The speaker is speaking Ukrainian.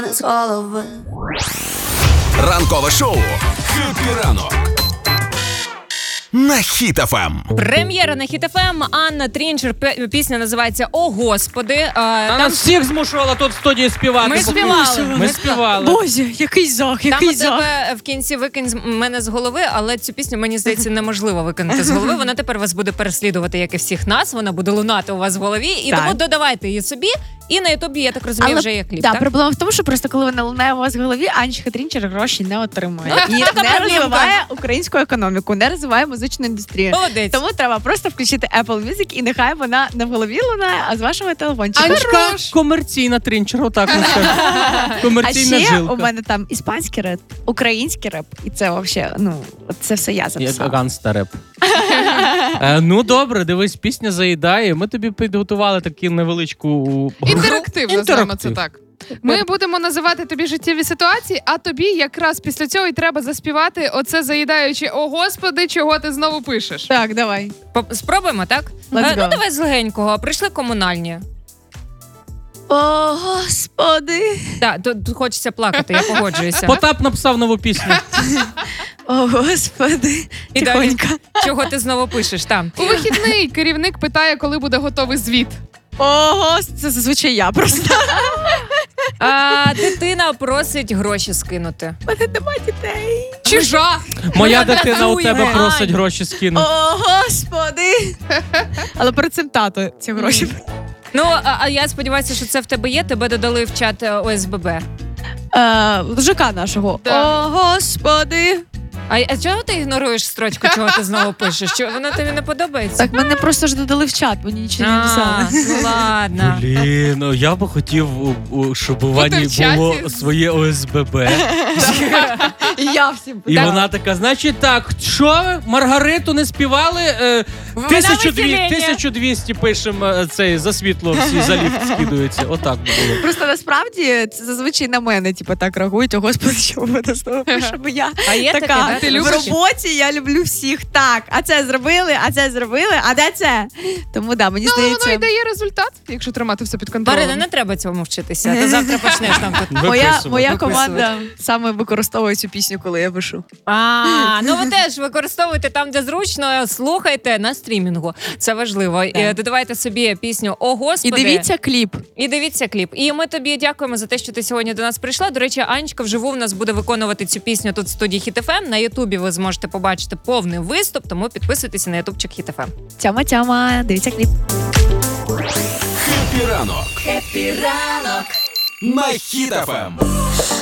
мене з голови. Ранкове шоу «Хеппі ранок» на Хіт ФМ. Прем'єра на Хіт ФМ. Анна Трінчер. Пісня називається «О, Господи». Нас всіх змушувала тут в студії співати. Ми співали. Боже, який жах, Там у тебе в кінці викинь з мене з голови, але цю пісню, мені здається, неможливо викинути з голови. Вона тепер вас буде переслідувати, як і всіх нас. Вона буде лунати у вас в голові. І тому додавайте її собі. І на Ютубі, я так розумію, вже є кліп, так? Проблема в тому, що просто коли вона лунає у вас в голові, Анечка Трінчер гроші не отримує. І така не проблемка. розвиває українську економіку, не розвиває музичну індустрію. Молодець. Тому треба просто включити Apple Music, і нехай вона не в голові лунає, а з вашого телефончика. Анечка комерційна Трінчер, отак не скажу. Комерційна А ще жилка. у мене там іспанський реп, український реп, і це взагалі, це все я записала. Ганста реп. Ну добре, дивись, пісня заїдає. Ми тобі підготували таку невеличку інтерактив, називаємо це так. Ми будемо називати тобі життєві ситуації, а тобі якраз після цього і треба заспівати оце заїдаючи «О, Господи, чого ти знову пишеш?» Так, давай. Спробуємо, так? Let's go. Ну, давай з легенького. Прийшли комунальні. О, Господи. Так, тут хочеться плакати, я погоджуюся. Потап написав нову пісню. О, Господи. І далі. Тихонько. Чого ти знову пишеш? Там. У вихідний керівник питає, коли буде готовий звіт. Ого, це зазвичай я просто. Дитина просить гроші скинути. У мене нема дітей. Чи жах? Моя дитина у тебе Ань. просить гроші скинути. О, Господи. Але перед цим тато ці гроші. Ну, а я сподіваюся, що це в тебе є. Тебе додали в чат ОСББ. ЖК нашого. Да. О, Господи. А чого ти ігноруєш строчку, чого ти знову пишеш? Що, вона тобі не подобається? Так, мене просто ж додали в чат, мені нічого не написали. Ну ладно. Блін, я би хотів, щоб у Вані в чаті. було своє ОСББ. І я всім. І вона така, значить так, що ви, Маргариту не співали? 1200 пишемо за світло, всі за ліфт скидуються. Отак було. Просто насправді це зазвичай на мене, так реагують. О, Господи, чому вона знову пише, бо я А є таке, така, да? Ти в любиш? роботі я люблю всіх. Так, а це зробили, а де це? Тому, да, мені Ну, воно здається... і дає результат, якщо тримати все під контролем. Марина, не треба цьому вчитися. Ти завтра почнеш нам тут. Моя виписувати. команда саме використовує цю пісню, коли я пишу. Ну ви теж використовуйте там, де зручно, слухайте на стрімінгу. Це важливо. І додавайте собі пісню «О, Господи». І дивіться кліп. І дивіться кліп. І ми тобі дякуємо за те, що ти сьогодні до нас прийшла. До речі, Анечка вживу в нас буде виконувати цю пісню тут в студії Хіт ФМ. На Ютубі ви зможете побачити повний виступ, тому підписуйтеся на ютубчик Хіт ФМ. Тяма-тяма, дивіться кліп. «Хеппі ранок» на Хіт ФМ.